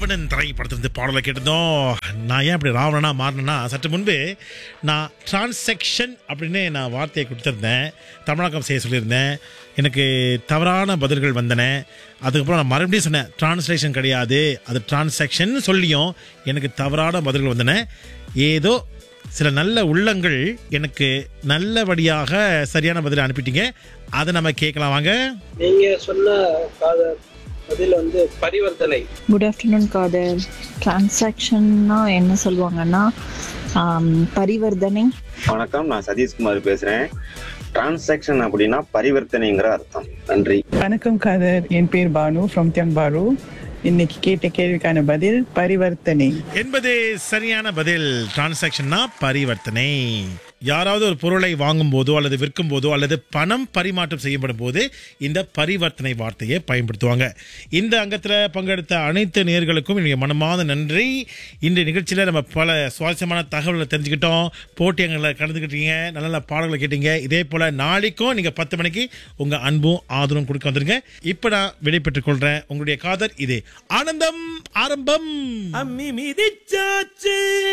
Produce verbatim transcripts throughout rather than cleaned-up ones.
ராவணன் திரைப்படத்திலிருந்து பாடலை கேட்டதும் நான் ஏன் இப்படி ராவணனா மாறினேன்னா சற்று முன்பு நான் டிரான்சாக்ஷன் அப்படின்னு நான் வார்த்தையை கொடுத்துருந்தேன், தமிழாக்கம் செய்ய சொல்லியிருந்தேன். எனக்கு தவறான பதில்கள் வந்தன. அதுக்கப்புறம் நான் மறுபடியும் சொன்னேன் டிரான்ஸ்லேஷன் கிடையாது, அது டிரான்சாக்ஷன் சொல்லியும் எனக்கு தவறான பதில்கள் வந்தன. ஏதோ சில நல்ல உள்ளங்கள் எனக்கு நல்லபடியாக சரியான பதிலை அனுப்பிட்டீங்க. அதை நம்ம கேட்கலாம் வாங்க. நீங்க சொன்ன காதல் பதில் வந்து பரிவர்த்தனை. Good afternoon Kader. டிரான்சாக்ஷன்னா என்ன சொல்லுவாங்கன்னா ஆம், பரிவர்த்தனை. வணக்கம், நான் சதீஷ்குமார் பேசுறேன். டிரான்சாக்ஷன் அப்படின்னா பரிவர்த்தனைங்கிற அர்த்தம். நன்றி. வணக்கம் காதர், என் பேர் பானு ஃப்ரம் தியம்பாரு. இன்னைக்கு கேட்ட கேள்விக்கான பதில் பரிவர்த்தனை என்பது சரியான பதில். டிரான்சாக்ஷன்னா பரிவர்த்தனை. யாராவது ஒரு பொருளை வாங்கும் போதோ அல்லது விற்கும் போதோ அல்லது பணம் பரிமாற்றம் செய்யப்படும் போது இந்த பரிவர்த்தனை வார்த்தையை பயன்படுத்துவாங்க. இந்த அங்கத்தில் பங்கெடுத்த அனைத்து நேயர்களுக்கும் என்னுடைய மனமார்ந்த நன்றி. இந்த நிகழ்ச்சியில் நம்ம பல சுவாரஸ்யமான தகவல்களை தெரிஞ்சுக்கிட்டோம், போட்டியங்களை கலந்துக்கிட்டீங்க, நல்ல நல்ல பாடல்களை கேட்டீங்க. இதே போல் நாளைக்கும் நீங்கள் பத்து மணிக்கு உங்கள் அன்பும் ஆதரவும் கொடுக்க வந்துருங்க. இப்போ நான் விடைபெற்றுக் கொள்கிறேன். உங்களுடைய காதர் இது ஆனந்தம் ஆரம்பம். அம்மி மிதிச்சாச்சு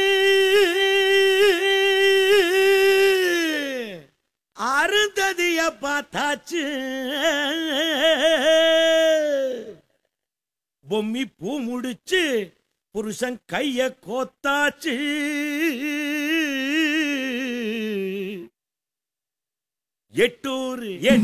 அருந்ததிய பார்த்தாச்சு, பொம்மி பூ முடிச்சு புருஷன் கைய கோத்தாச்சு, எட்டூர் என்